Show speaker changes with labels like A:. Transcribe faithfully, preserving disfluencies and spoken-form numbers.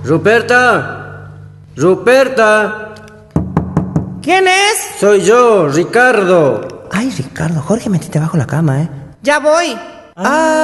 A: Ruperta. Ruperta.
B: ¿Quién es?
A: Soy yo, Ricardo.
B: Ay, Ricardo, Jorge, metiste bajo la cama, ¿eh?
C: Ya voy.
B: Ah.